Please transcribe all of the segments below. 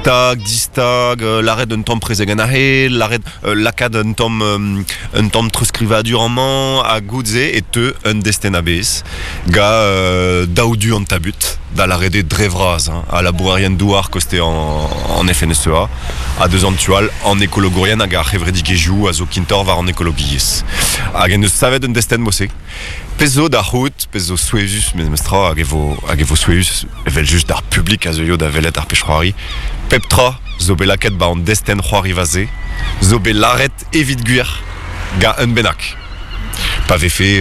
distag, l'arrêt d'un tom preseganahé, l'arrêt l'acad un tom truscriva durement à goudze et te un destinabes, ga daudu en tabut, da l'arrêt des drevras, à la bourrienne douar costé en FNSEA, à 2 ans tual, en écologorien, à ga revredigejou, à zo kintor var en écologies. À gen ne savait d'un destin mossé. Peso da route, peso suezus, mais mestra, agevo suezus, evel juste d'art public, a zo da velet ar pechroari. Peptra, zo belaket ba en destin roari vazé, zo belaret evit guir, ga un benak. Pave fait,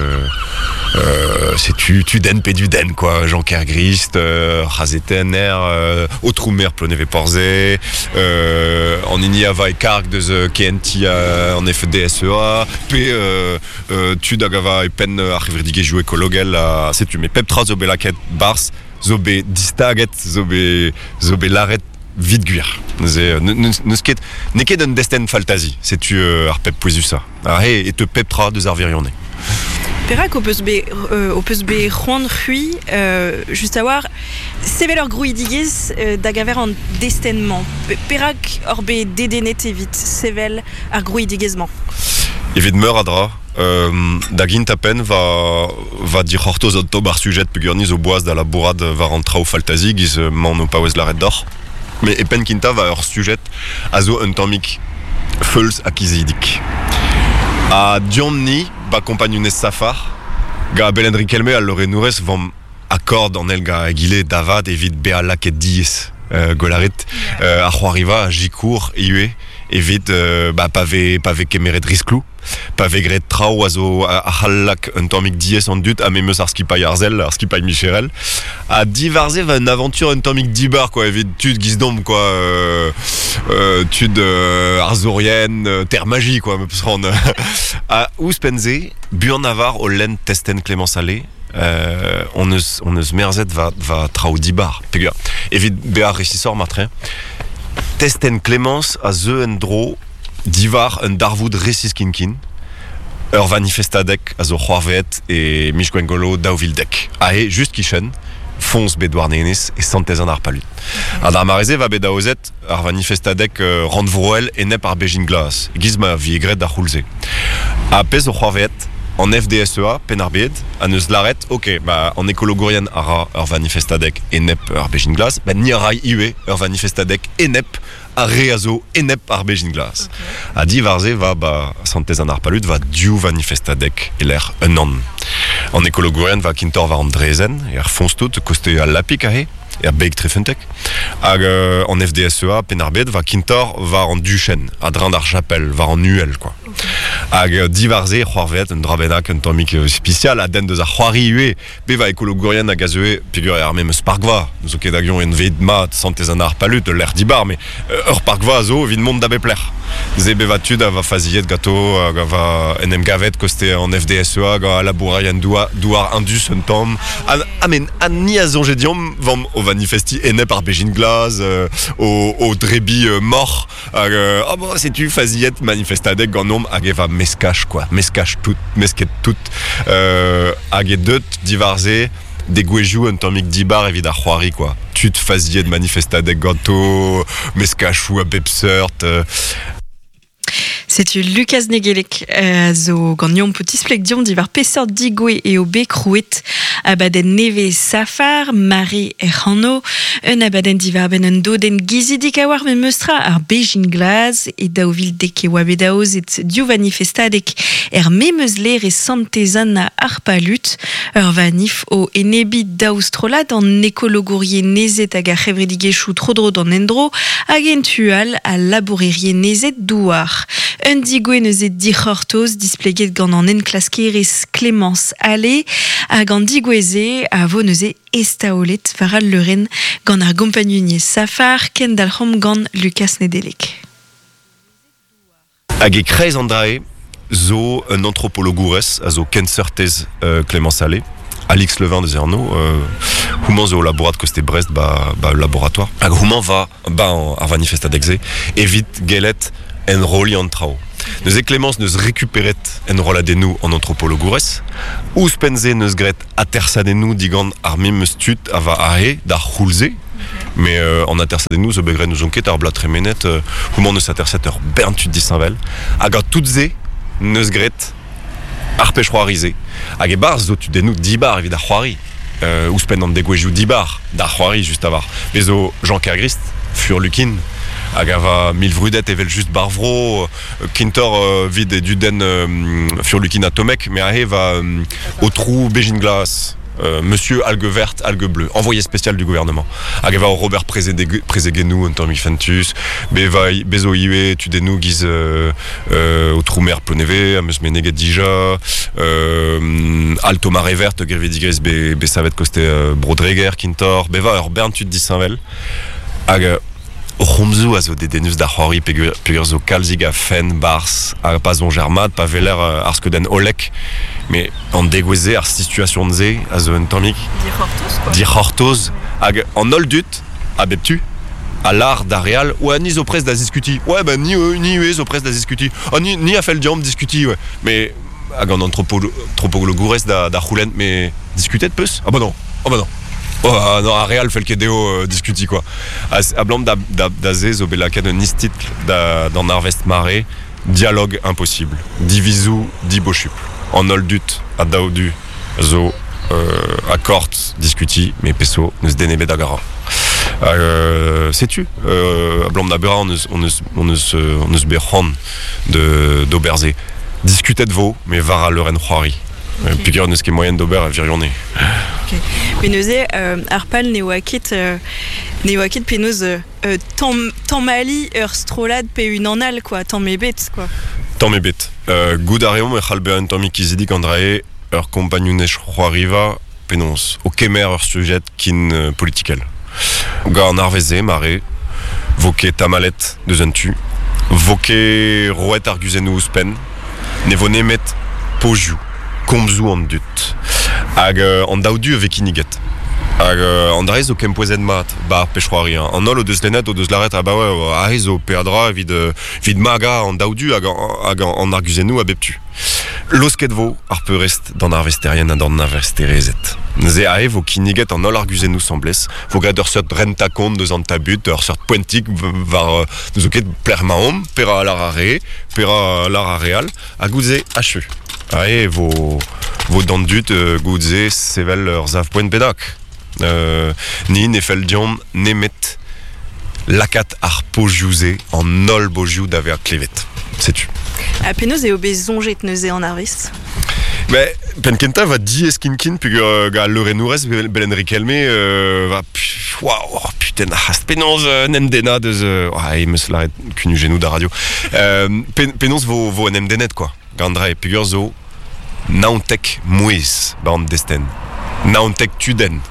c'est tu den pe du den, quoi. Jean Kergrist, Razetener, Outroumer, Ploneve Porze, en Iniava et Karg de the KNT en FDSEA, P, tu d'Agava et Pen Arrivredige jouer Cologel, c'est tu, mais Peptra, Zobé Laket, Bars, Zobé Distaget, Zobé Laret, vite guir. Ne ket d'un destin faltazi, c'est tu arpep poesusa. Arrête et te peptra de zarvirionné. Perak au peusbe Juan Rui, juste à voir, c'est leur grouidigis d'agaver en destinnement. Perak orbe dédenet évite, sevel ar grouidigezement. Evit meur adra, d'agint à peine va dire hortos otto bar sujet pugurnis au bois de la bourrade va rentrer au faltazi, giz man au pauez l'arrêt d'or. Mais Epen Kinta va hors sujet à zo un tomic Fulls acquisidik. A Diomni, ba compagnones safar, ga Belendri Kelme al lore noures vam accord en el ga Aguilé, Davad, evit Bealak et Dies, Golarit, a Juariva, a Jicour, Iue, evit pave kemeret risklou. Pave gret trao azo a halak un tomic dies en dut a memeus ar skipay arzel, ar skipay micherel. A divarze va une aventure un tomic dibar, quoi, evit tud gizdom, quoi, tud arzorienne, terre magie, quoi, me peus rendre. A ouspenze, buan navar o len testen Clémence Allé, on eus merzet va trao dibar. Pegur, evit bear récissor martren. Testen Clémence a ze en dro divar un darvoud resis kinkin, ur manifestadek a zo c'hoarvet e mishkwengolo daouvildek. Ahe, just kishen, fons bedouar nenes e santez an ar palut. Ad ar mareze va bedaozet ar manifestadek randvrouel e nep ar bejin glas. Gizma vi egret da c'houlze. A pez o c'hoarvet, en FDSEA, pen ar bed, an eus laret, ok, en écologorien ara ur manifestadek e nep ar bejin glas, ni arai iwe ur manifestadek e nep a reazo enep ar bejin glas. Okay. A divarze va santez an ar palut va diou manifestadek e l'air un an. En écologorien va kintor va an drezen, e ar fons tout koste a lapik ahe, e ar beig trefentek. Hag en FDSEA, pen ar bed va kintor va an duchen, a dran ar chapelle, va an uel, quoi. Okay. Hag divarze c'hoarvet un drabenak un tomic spécial a den deus ar c'hoari ue, be va écologorien a gazeue, pegur e ar memeus parkva, nous oket agion en veid mat santez an ar palut, l'air dibar, mais ur parkva zo vin mont da bepler. Zebe va tud va faziet gato, va enem gavet koste en FDSEA, ga la bourraien douar indus un tom. Amen, an ni a zongedium vam o manifesti enep ar bejin glas, o drebi mort, c'est tu faziet manifestadek gant nom hag eva meskach, quoi, mesket tout, hag e deut divarze, des gouejou un tomic dibar evit ar c'hoari, quoi. Tu te faziet manifestadek ganto, meskachou a bepsert. C'est Lucas Negelek zo gagnon petit splegdion divar pesor digwe et obe crouet abaden neve safar Marie Erhano un abaden divar ben un doden gizidik awar me meustra ar bejin glas et daouvil dek e wabedaoz et diou manifestadek memeusler et santezan a arpalut ur vanif o enebi daostrolad en écologorie nezet hag a c'hevredigechou trodro d'an endro hag entual a laborerie nezet douar. Un digwe neus e dichortoz displeget gant an enklaskerez Clémence Allé hag an digweze a vo neus e estaolet varal leuren gant ar gompagnonier safar ken dalc'hom gant Lucas Nedelek. Hag e kreiz an drae zo un anthropologourez a zo ken certez Clémence Allé. Alix Levin de Zerno, houman zo laborat koste Brest laboratoire. Hag houman va ar manifestadek evit gelet en roli an trao. Neus e Clémence neus récupéret en roladennou en anthropologourez, ouz penze neus gret atersadennou digant ar memeus tut a va ahe d'ar c'houlze, Mais en intercédé-nous, ce begre nous onket, arbla tremenet, comment nous s'intercète, bern tu dis Saint-Vel, aga toutes zé, neus gret, arpèche roirisé. Hag e bar zo tu denou 10 bar evit ar c'hoari. Ouspen an degouezhioù 10 bar d'ar c'hoari just avar. Mais zo Jean Kergrist, fur lukin, hag ava mil vrudet evel just bar vro, kintor vid e duden fur lukin a tomek, mais ahe va au trou bégin glace. Monsieur Algue Verte, Algue Bleue, envoyé spécial du gouvernement. Hag eva Robert Prezegenou, un Tommy Fentus, bezo iwe, tu denou giz au Troumer Ploneve, a meus meneget dija, Alto Mare Verte, grevedigres be savet koste Brodreger, Kintor, beva ur bern tu dis Saint-Vel. Hag Romzou a zo dedenus da c'hoari pegur zo kalzig a fen bars a pas on germad, pa veler arskeden olek, mais en degoueze ar situation de ze a zo un tammik di c'hortoz hag en oldut a beptu a l'art da real ou a ni zo prez da discuti. Ouais, ben ni zo prez da discuti. Ni a fel diamb discuti, ouais. Mais hag an anthropologourez da c'houlent, mais discutet peus? Ah bah non. Oh, non, a real fait le kedeo discuti quoi. A blanc da zez au belaken un istit d'en arvest maré, dialogue impossible. Divisou, di bochup. En oldut, a daodu, zo, accord, discuti, mais peso, neus denebe d'agara. Sais-tu, a blanc d'abera, on neus berhan d'auberze. Discutet vo, mais vara leuren c'hoari. Piqueur neus ket moyen d'auber a virionné. Mais neuze arpal ne oakit penaos tant mali ur strolad pe une anal quoi, tant mebet quoi. Tant mebet. Goud areom e c'halber un tammi kizidik andrae ur kompagnounech c'hoariva penons o kemer ur sujet kin politikel. Ga an arveze mare voke tamalet deus un tu voke roet arguzenou ouspen ne vo nemet pojiou komzou an dut. Hag an daoudu evek iniget. Hag an darez o kempoezet mat, bar pechroari. An ol o deus lennet o deus laret, bah ouais, ahez o peadra vid maga an daoudu hag an arguzenou a beptu. Losket vo ar peurest d'an arvesterien a d'an arvesterezet. Ze ahe vo kiniget an ol arguzenou semblez, vo gret ur seurt renta kont deus an tabut, ur seurt poentik var deus o ket pler maom, pera lar are, pera lar areal, hag ouze hachu. Ahe vo dandut goudze sevel ur zav poent bedak. Ni ne fel diom nemet lakat ar pojouze an ol bojiou d'ave a klevet. Sais-tu? A penaos eo bez zonjet neuze an arvest? Mais penkenta va di eskinkin pugur ga leurennourez belen rikelme va waouh putain hast penaos nemdena deus e meus laret kunu genou da radio. Penaos vo en emdenet quoi. Gandra e pugur zo naontek mouez band desten. Naontek tuden.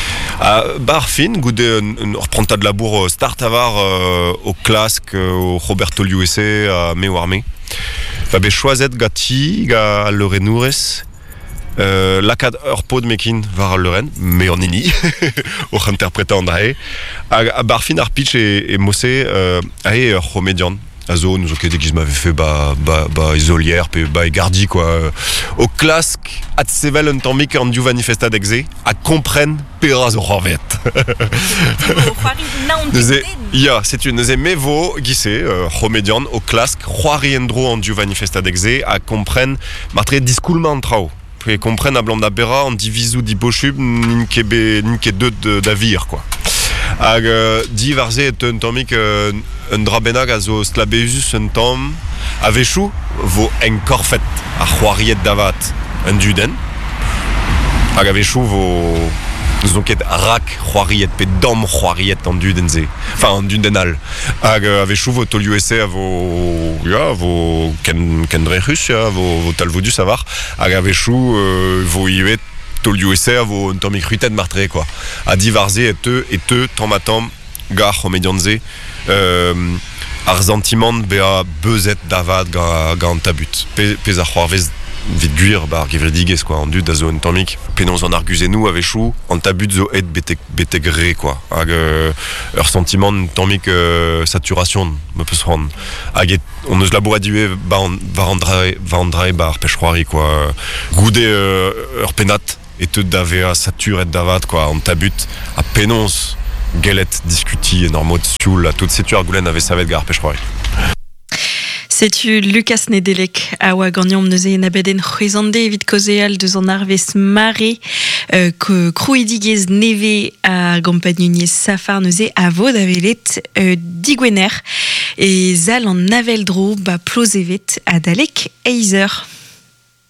Bar fin goude ur prantad labour start avar au klask au Roberto Liuese a me war me. Va be choazet gati ga leurennourez lakad ur pod mekin var leuren me an ini o interpreta andrae a bar fin ar pitch e mosse ahe ur romedian. Azo nous oket giz m'avait fait ba isolière pe ba gardi quoi au clask at sevel un tammik an diou manifesta d'exe a comprenne pera zo c'hoarvet. Ya, c'est une neuze mevo gisse romedian au clask c'hoari endro an diou manifesta d'exe a comprenne martre diskoulman trao. Pe comprenne a blant da bera an divisou di bochub nin ket deud d'avir quoi. Hag di varze et un tammik un drabenag a zo slabeizus un tamm a vechou vo en korfet a c'hoariet davat un duden hag a vechou vo zonket rak c'hoariet pe dam c'hoariet an duden ze enfin an dudenal hag a vechou vo toliouese a vo kendrechus vo talvodus avar hag a vechou vo ivet toliouese a vo un tammik rutet martre quoi a di varze et te tammatam gar romedianze ar sentiment bea beuzet davad ga an tabut pez a c'hoarvez vid guir bar gevredigez quoi an dud da zo un tammik penaos an arguzenou a vechou an tabut zo et betegre quoi hag ur sentiment un tammik saturation me peus ran hag on eus labouret diwe va andrae bar pechroari quoi goude ur penat et te dave a satur et davat quoi an tabut a penaos gelet discuti énorme dessus la toute situation goulen avait savet gar pêche C'est-tu Lucas Nedelek a oa gagnon neuze en abaden c'hwezande evit kozeal deus an arvez mare que krouidigez neve a gampagnuniez safar neuze a vod avelet digwener e zal an navel dro ba plozevet a dalek eizer.